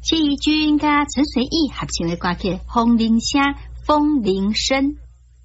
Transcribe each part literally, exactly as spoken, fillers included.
谢怡君甲陈随意合唱的歌曲《风铃声》，风铃声。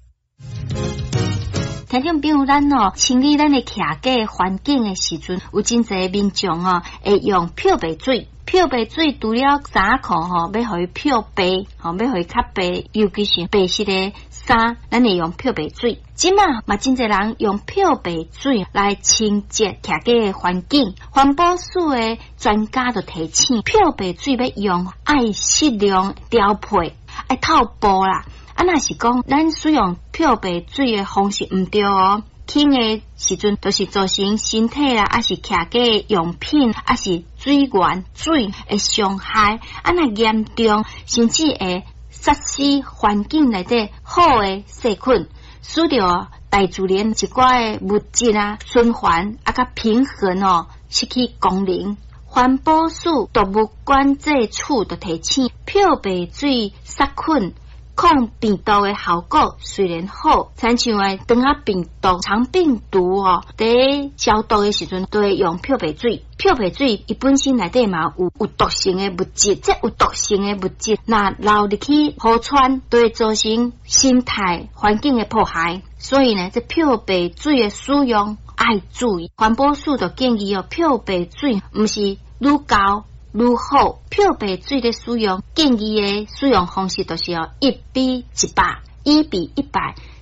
听众朋友，咱哦清理咱的徛家环境的时阵，有真侪民众哦会用漂白水。漂白水除了衫裤吼，要互伊漂白，吼要互伊较白，尤其是白色的衫，咱会用漂白水。即嘛嘛真侪人用漂白水来清洁徛家的环境。环保署的专家就提醒，漂白水要用爱适量调配，爱透布啦。啊，若是讲咱使用漂白水的方式毋对哦。轻的时阵，都是造成身体啦，还是徛家用品，还是水源水的伤害。啊，若严重，甚至会杀死环境内底好的细菌，使到大自然一寡的物质啊循环啊甲平衡哦失去功能。环保署动物管制处就提醒，漂白水杀菌。抗病毒的效果虽然好，亲像诶肠仔病毒、肠病毒哦，伫消毒的时阵都会用漂白水。漂白水伊本身内底嘛有有毒性的物质，即有毒性的物质，那流入去河川，都会造成生态环境的破坏。所以呢，这漂白水的使用爱注意。环保署就建议哦，漂白水毋是愈高。愈好，漂白水的使用建议的使用方式就是哦一比一百，一比一百。